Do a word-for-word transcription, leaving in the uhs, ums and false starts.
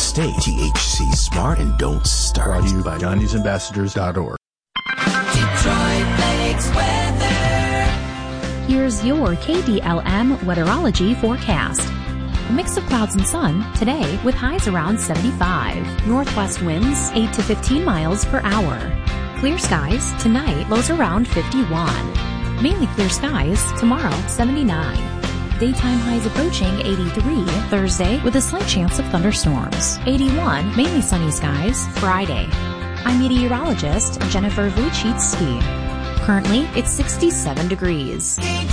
Stay T H C smart and don't start. Brought to you by Johnny's Ambassadors dot org. Detroit Lakes weather. Here's your K D L M weatherology forecast. A mix of clouds and sun today with highs around seventy-five. Northwest winds eight to fifteen miles per hour. Clear skies tonight, lows around fifty-one. Mainly clear skies tomorrow, seventy-nine. Daytime highs approaching eighty-three Thursday with a slight chance of thunderstorms. eighty-one, mainly sunny skies Friday. I'm meteorologist Jennifer Vujicic. Currently, it's sixty-seven degrees.